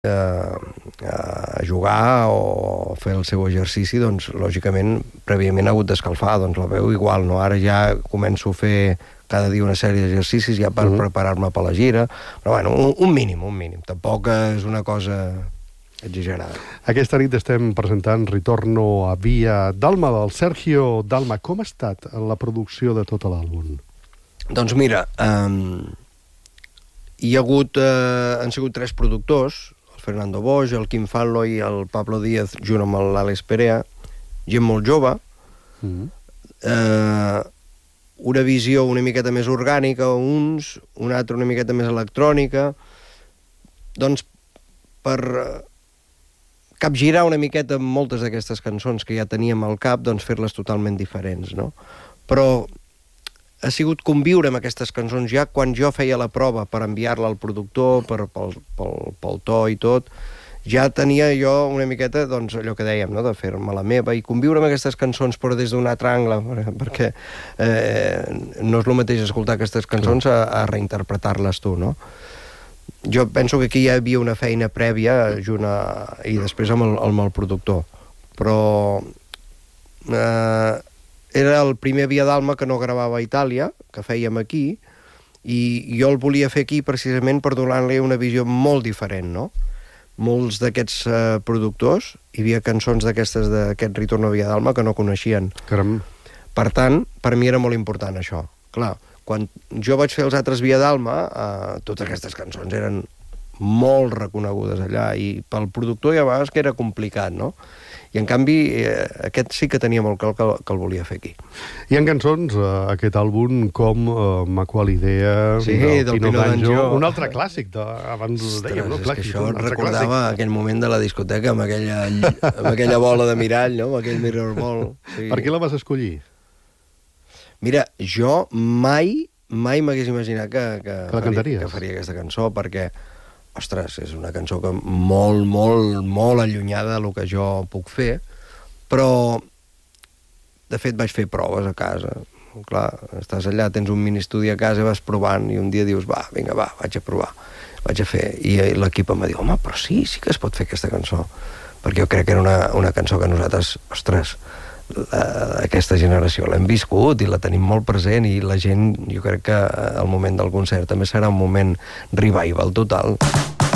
a jugar o fer el seu exercici, doncs, lògicament, prèviament ha hagut d'escalfar, doncs la veu igual, no? Ara ja començo a fer cada dia una sèrie d'exercicis ja per preparar-me per la gira, però bueno, un mínim. Tampoc és una cosa exagerada. Aquesta nit estem presentant Ritorno a Via Dalma, del Sergio Dalma. Com ha estat la producció de tot l'àlbum? Doncs mira, hi ha hagut, han sigut 3 productors, el Fernando Boix, el Quim Fanlo i el Pablo Díaz, junt amb l'Àlex Perea, gent molt jove, una visió una miqueta més orgànica, una altra una miqueta més electrònica, doncs per capgirar una miqueta moltes d'aquestes cançons que ja teníem al cap, doncs fer-les totalment diferents, no? Però ha sigut conviure amb aquestes cançons ja quan jo feia la prova per enviar-la al productor, pel to i tot, ja tenia jo una miqueta, doncs, allò que dèiem, no?, de fer-me la meva i conviure amb aquestes cançons però des d'un altre angle, perquè no és el mateix escoltar aquestes cançons a reinterpretar-les tu, no? Jo penso que aquí hi havia una feina prèvia i després amb el productor, però era el primer Via Dalma que no gravava a Itàlia, que fèiem aquí, i jo el volia fer aquí precisament per donar-li una visió molt diferent, no? Molts d'aquests productors, hi havia cançons d'aquestes d'aquest Ritorno a Via Dalma que no coneixien. Caram. Per tant, per mi era molt important això. Clar, quan jo vaig fer els altres Via Dalma, totes aquestes cançons eren molt reconegudes allà, i pel productor hi ha vegades que era complicat, no? I en canvi aquest sí que tenia molt clar que el volia fer aquí. Hi ha cançons aquest àlbum com Macual Idea, del Pino d'Anjó, un altre clàssic abans dèiem, no? És que això recordava aquell moment de la discoteca amb aquella bola de mirall, no? Amb aquell mirror ball. Per què la vas escollir? Mira, jo mai m'hagués imaginat que faria aquesta cançó, perquè ostres, és una cançó que molt allunyada del que jo puc fer, però de fet vaig fer proves a casa. Clar, estàs allà, tens un mini-estudi a casa, vas provant, i un dia dius, vinga, vaig a provar, vaig a fer. I l'equip em va dir, home, però sí que es pot fer aquesta cançó, perquè jo crec que era una cançó que nosaltres, ostres, aquesta generació l'hem viscut i la tenim molt present, i la gent, jo crec que el moment del concert també serà un moment revival total.